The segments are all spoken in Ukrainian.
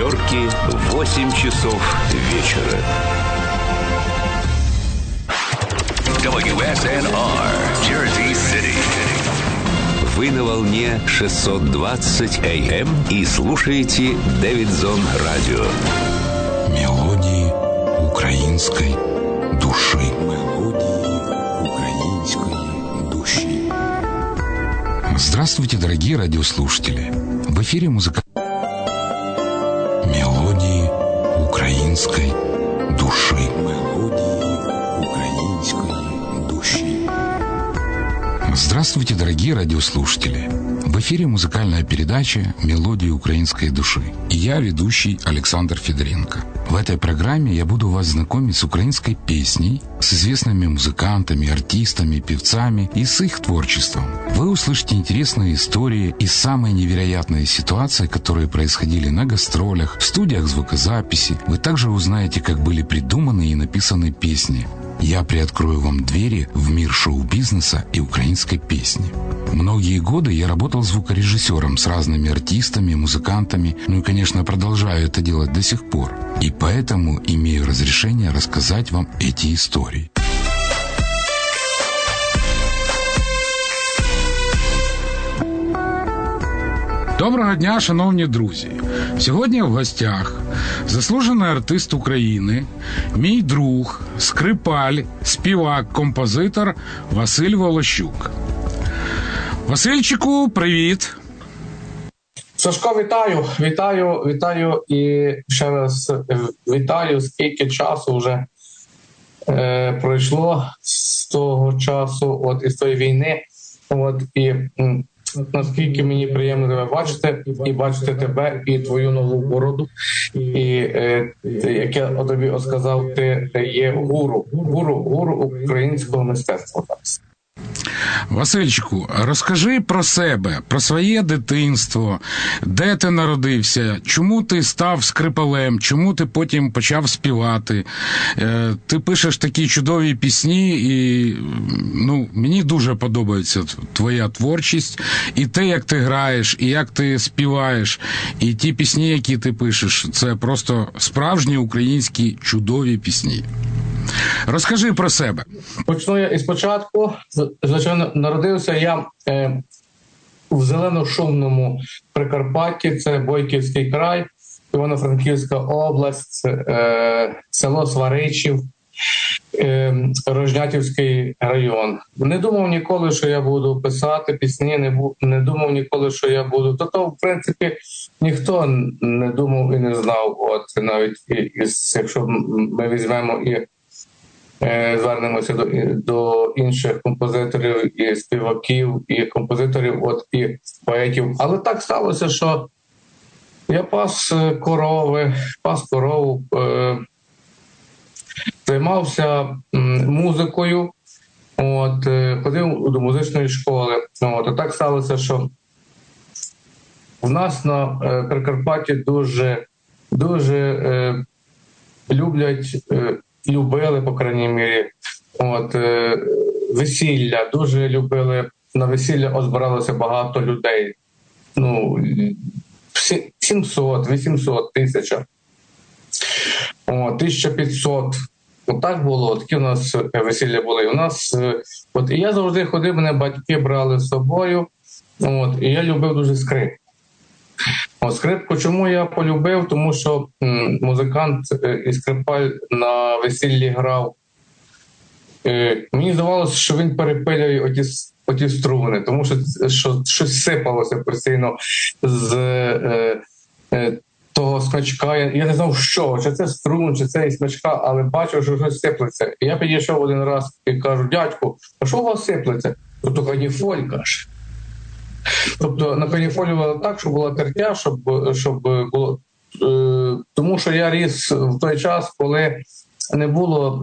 четверки в 8 часов вечера. WSNR, Jersey City. Вы на волне 620 AM и слушаете Дэвидсон Радио. Мелодии украинской души. Мелодии украинской души. Здравствуйте, дорогие радиослушатели. В эфире музыка. Мелодии украинской души. Мелодии украинской души. Здравствуйте, дорогие радиослушатели. В эфире музыкальная передача «Мелодии украинской души». И я, ведущий Александр Федоренко. В этой программе я буду вас знакомить с украинской песней, с известными музыкантами, артистами, певцами и с их творчеством. Вы услышите интересные истории и самые невероятные ситуации, которые происходили на гастролях, в студиях звукозаписи. Вы также узнаете, как были придуманы и написаны песни. Я приоткрою вам двери в мир шоу-бизнеса и украинской песни. Многие годы я работал звукорежиссером с разными артистами, музыкантами, ну и, конечно, продолжаю это делать до сих пор. И поэтому имею разрешение рассказать вам эти истории. Доброго дня, шановні друзі! Сьогодні в гостях заслужений артист України, мій друг, скрипаль, співак, композитор Василь Волощук. Васильчику, привіт! Сашко, вітаю і ще раз вітаю, скільки часу вже пройшло з того часу, от із тої війни, от і наскільки мені приємно тебе бачити, і бачити тебе, і твою нову бороду. І, як я тобі сказав, ти є гуру українського мистецтва. Васильчику, розкажи про себе, про своє дитинство, де ти народився, чому ти став скрипалем, чому ти потім почав співати. Ти пишеш такі чудові пісні, і мені дуже подобається твоя творчість, і те, як ти граєш, і як ти співаєш, і ті пісні, які ти пишеш, це просто справжні українські чудові пісні. Розкажи про себе. Почну я із початку. Звичайно, народився я в зелено-шумному Прикарпатті, це Бойківський край, Івано-Франківська область, село Сваричів, Рожнятівський район. Не думав ніколи, що я буду писати пісні, не думав ніколи, що я буду. То в принципі, ніхто не думав і не знав. От навіть якщо ми візьмемо і звернемося до інших композиторів і співаків, і композиторів, і поетів. Але так сталося, що я пас корову, займався музикою, ходив до музичної школи. А так сталося, що в нас на Прикарпатті дуже любили, по крайній мірі, весілля, дуже любили. На весілля збиралося багато людей. 700, 800, 1000. 1500. Отак було, такі у нас весілля були. У нас, і я завжди ходив, мене батьки брали з собою, і я любив дуже скрипку. Скрипку чому я полюбив? Тому що музикант і скрипаль на весіллі грав. Мені здавалося, що він перепилює оті струни, тому що щось сипалося постійно з того смичка. Я не знав, що, чи це струн, чи це і смичка, але бачив, що щось сиплеться. І я підійшов один раз і кажу: дядьку, а що у вас сиплеться? То каніфоль, каже. Тобто наканіфолювали так, щоб була тертя, щоб було. Тому що я ріс в той час, коли не було,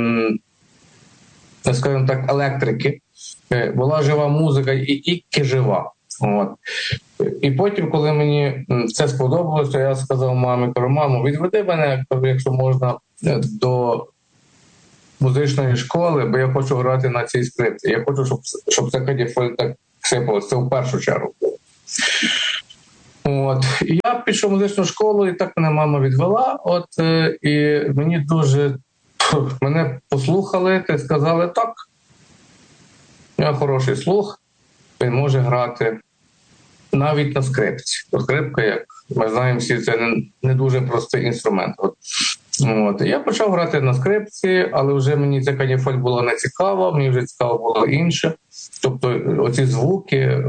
скажімо так, електрики. Була жива музика і ікки жива. І потім, коли мені це сподобалося, я сказав мамі: мамо, відведи мене, якщо можна, до музичної школи, бо я хочу грати на цій скрипці. Я хочу, щоб це каніфоль так сипалося. Це в першу чергу. І я пішов в музичну школу, і так мене мама відвела. І мені мене послухали та сказали, так, у нього хороший слух, він може грати навіть на скрипці. Скрипка, як ми знаємо всі, це не дуже простий інструмент. І я почав грати на скрипці, але вже мені ця каніфоль була не цікава, мені вже цікаво було інше. Тобто оці звуки,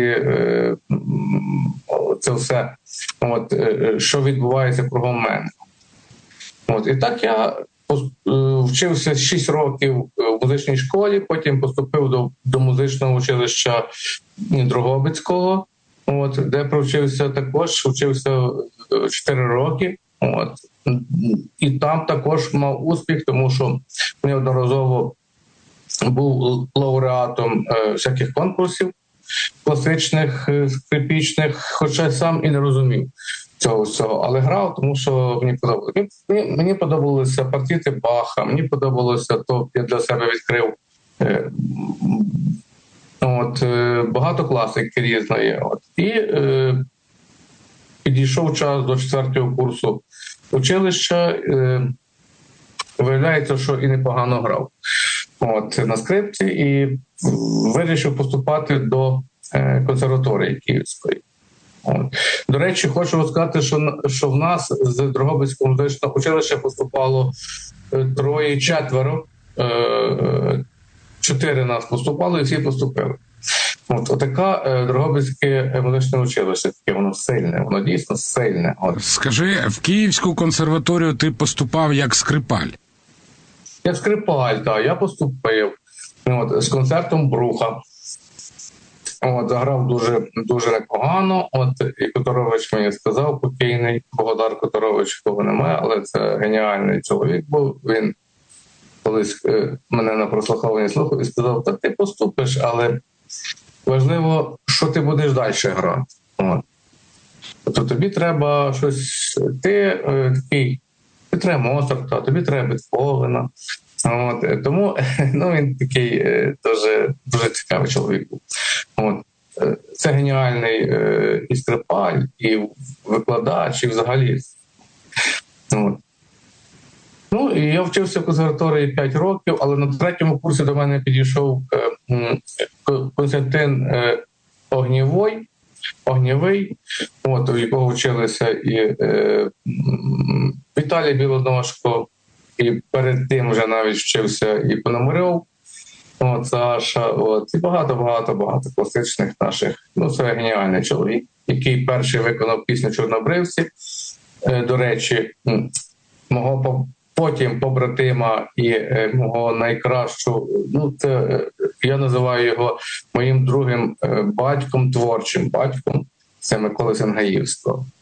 це все, що відбувається кругом мене. І так я вчився 6 років в музичній школі, потім поступив до музичного училища Дрогобицького, де провчився 4 роки. І там також мав успіх, тому що неодноразово був лауреатом всяких конкурсів класичних, скрипічних, хоча сам і не розумів цього всього, але грав, тому що мені подобалося. Мені подобалося партіти Баха, мені подобалося, то я для себе відкрив багато класики різної. І підійшов час до 4-го курсу училища, виявляється, що і непогано грав на скрипці, і вирішив поступати до консерваторії Київської. До речі, хочу розказати, що в нас з Дрогобицького музичного училища поступало 4, 4 нас поступало, і всі поступили. Отака Дрогобицьке музичне училище, таке воно сильне, воно дійсно сильне. Скажи, в Київську консерваторію ти поступав як скрипаль? Як скрипаль, так. Я поступив з концертом Бруха. Заграв дуже непогано. І Которович мені сказав, покійний Богодар Которович, кого немає, але це геніальний чоловік був. Він колись мене на прослуховуванні слухав і сказав, та ти поступиш, але важливо, що ти будеш далі грати. Тобто тобі треба щось, ти треба Моцарта, тобі треба Бетховена. Тому він такий дуже цікавий чоловік був. Це геніальний і скрипаль, і викладач, і взагалі. І я вчився в консерваторії 5 років, але на 3-му курсі до мене підійшов Костянтин Огнєвий, у якого вчилися і Віталій Білоножко, і перед тим вже навіть вчився і Пономарьов, Саша, і багато класичних наших. Це геніальний чоловік, який перший виконав пісню «Чорнобривці». До речі, мого потім побратима і мого найкращого, я називаю його моїм другим батьком, творчим батьком, це Миколи Сенгаївського.